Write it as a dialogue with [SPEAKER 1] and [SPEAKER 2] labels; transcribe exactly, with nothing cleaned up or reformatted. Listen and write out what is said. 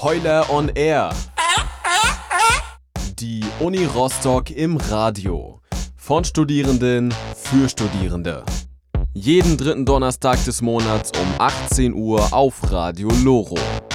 [SPEAKER 1] Keule on Air. Die Uni Rostock im Radio. Von Studierenden für Studierende. Jeden dritten Donnerstag des Monats um achtzehn Uhr auf Radio Loro.